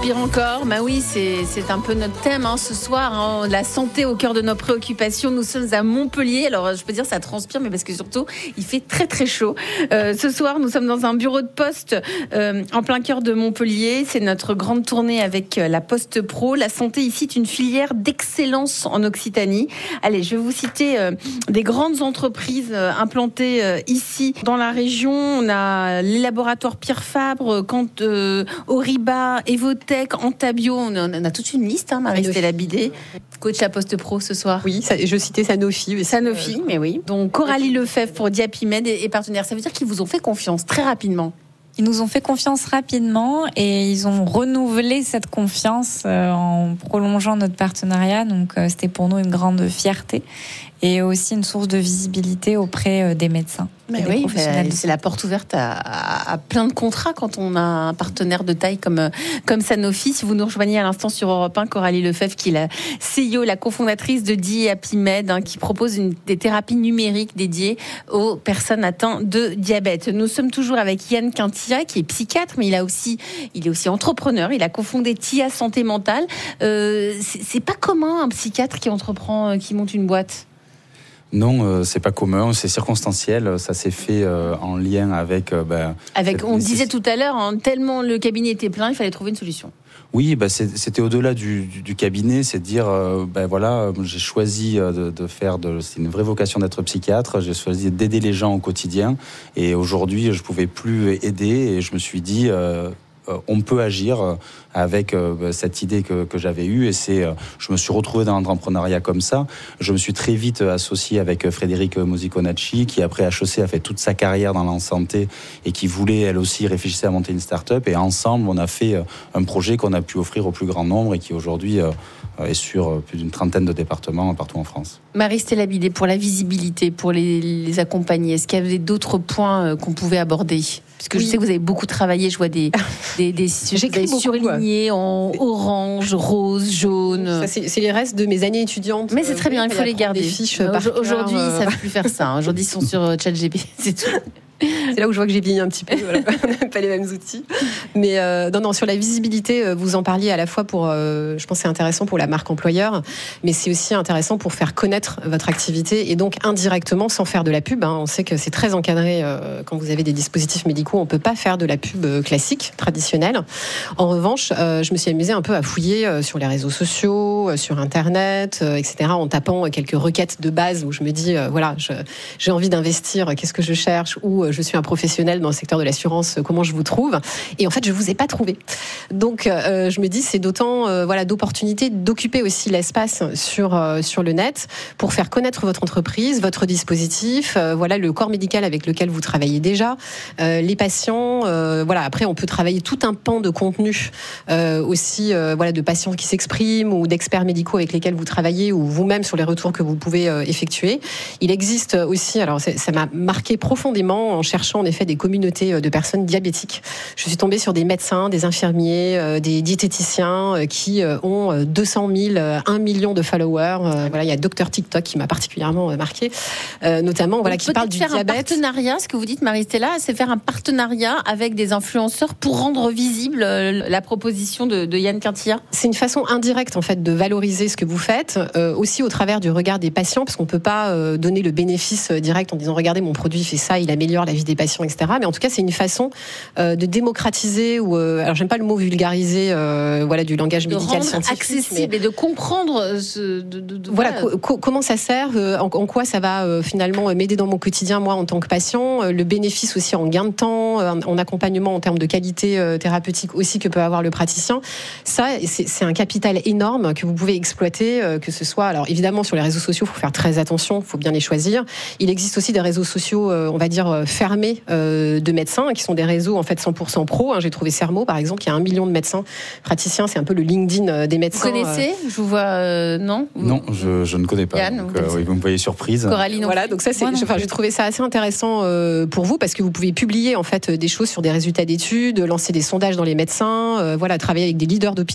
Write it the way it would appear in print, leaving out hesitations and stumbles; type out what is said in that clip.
Respire encore. Bah oui, c'est un peu notre thème ce soir. La santé au cœur de nos préoccupations. Nous sommes à Montpellier. Alors, je peux dire ça transpire, mais parce que surtout, il fait très très chaud. Ce soir, nous sommes dans un bureau de poste en plein cœur de Montpellier. C'est notre grande tournée avec la Poste Pro. La santé ici est une filière d'excellence en Occitanie. Allez, je vais vous citer des grandes entreprises implantées ici dans la région. On a les laboratoires Pierre Fabre, Oriba, Evotech, Antabio. On a toute une liste, Marie-Stella Bidet. Coach la Poste Pro ce soir. Oui, je citais Sanofi. Mais Sanofi, mais oui. Donc Coralie Lefebvre pour Diapimed et partenaires. Ça veut dire qu'ils vous ont fait confiance très rapidement. Ils nous ont fait confiance rapidement et ils ont renouvelé cette confiance en prolongeant notre partenariat. Donc c'était pour nous une grande fierté et aussi une source de visibilité auprès des médecins. Mais oui, c'est la porte ouverte à plein de contrats quand on a un partenaire de taille comme Sanofi. Si vous nous rejoignez à l'instant sur Europe 1, Coralie Lefebvre, qui est la CEO, la cofondatrice de Diapimed, qui propose des thérapies numériques dédiées aux personnes atteintes de diabète. Nous sommes toujours avec Yann Quintia, qui est psychiatre, mais il est aussi entrepreneur. Il a cofondé TIA Santé Mentale. C'est pas commun un psychiatre qui entreprend, qui monte une boîte. Non, c'est pas commun, c'est circonstanciel. Ça s'est fait en lien avec. On disait tout à l'heure, tellement le cabinet était plein, il fallait trouver une solution. Oui, c'était au-delà du cabinet, c'est de dire, j'ai choisi c'est une vraie vocation d'être psychiatre, j'ai choisi d'aider les gens au quotidien, et aujourd'hui, je pouvais plus aider, et je me suis dit. On peut agir avec cette idée que j'avais eue, et je me suis retrouvé dans l'entrepreneuriat comme ça. Je me suis très vite associé avec Frédéric Musiconacci, qui après HEC a fait toute sa carrière dans la santé et qui voulait elle aussi réfléchir à monter une start-up, et ensemble on a fait un projet qu'on a pu offrir au plus grand nombre et qui aujourd'hui est sur plus d'une trentaine de départements partout en France. Marie-Stella Bidet, pour la visibilité, pour les accompagner, est-ce qu'il y avait d'autres points qu'on pouvait aborder ? Parce que je sais que vous avez beaucoup travaillé, je vois des surlignés en orange, rose, jaune. Ça, c'est les restes de mes années étudiantes. Mais c'est très bien, il faut les garder. Aujourd'hui, ils ne savent plus faire ça. Aujourd'hui, ils sont sur ChatGPT, c'est tout. C'est là où je vois que j'ai vieilli un petit peu. Voilà. On n'a pas les mêmes outils. Mais non, sur la visibilité, vous en parliez à la fois pour, je pense que c'est intéressant pour la marque employeur, mais c'est aussi intéressant pour faire connaître votre activité et donc indirectement, sans faire de la pub. On sait que c'est très encadré quand vous avez des dispositifs médicaux. On ne peut pas faire de la pub classique, traditionnelle. En revanche, je me suis amusée un peu à fouiller sur les réseaux sociaux, sur Internet, etc., en tapant quelques requêtes de base où je me dis, j'ai envie d'investir, qu'est-ce que je cherche, ou je suis un professionnel dans le secteur de l'assurance, comment je vous trouve ? Et en fait, je vous ai pas trouvé. Donc, je me dis, c'est d'autant d'opportunités d'occuper aussi l'espace sur le net pour faire connaître votre entreprise, votre dispositif, le corps médical avec lequel vous travaillez déjà, les patients. Après, on peut travailler tout un pan de contenu aussi, de patients qui s'expriment ou d'experts médicaux avec lesquels vous travaillez ou vous-même sur les retours que vous pouvez effectuer. Il existe aussi, alors ça m'a marqué profondément en cherchant en effet des communautés de personnes diabétiques. Je suis tombée sur des médecins, des infirmiers, des diététiciens qui ont 200 000, 1 million de followers. Il y a Dr TikTok qui m'a particulièrement marqué, notamment qui parle du diabète. Un partenariat, ce que vous dites Marie-Stella, c'est faire un partenariat avec des influenceurs pour rendre visible la proposition de Yann Quintia. C'est une façon indirecte en fait de valoriser ce que vous faites, aussi au travers du regard des patients, parce qu'on peut pas donner le bénéfice direct en disant regardez mon produit fait ça, il améliore la vie des patients, etc. Mais en tout cas, c'est une façon de démocratiser ou alors j'aime pas le mot vulgariser, du langage médical scientifique, accessible et de comprendre comment ça sert, en quoi ça va finalement m'aider dans mon quotidien moi en tant que patient, le bénéfice aussi en gain de temps, en accompagnement en termes de qualité thérapeutique aussi que peut avoir le praticien. Ça, c'est un capital énorme que vous pouvez exploiter, que ce soit alors évidemment sur les réseaux sociaux, il faut faire très attention, il faut bien les choisir. Il existe aussi des réseaux sociaux, on va dire fermés de médecins, qui sont des réseaux en fait 100% pro. J'ai trouvé Sermo par exemple, il y a 1 million de médecins praticiens, c'est un peu le LinkedIn des médecins. Vous connaissez ? Je vous vois non ? Non, je ne connais pas. Yann, donc, vous me voyez surprise. Coralie, non. Voilà, donc ça j'ai trouvé ça assez intéressant pour vous parce que vous pouvez publier en fait des choses sur des résultats d'études, lancer des sondages dans les médecins, travailler avec des leaders d'opinion